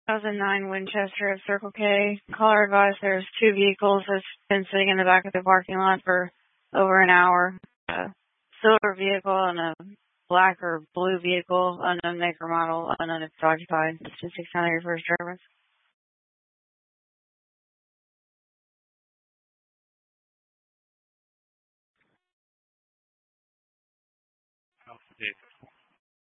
2009 Winchester at Circle K. Caller advised there's two vehicles that's been sitting in the back of the parking lot for over an hour. A silver vehicle and a black or blue vehicle, unknown make or model, unknown if it's occupied. It's been 600 your first service. Alpha David.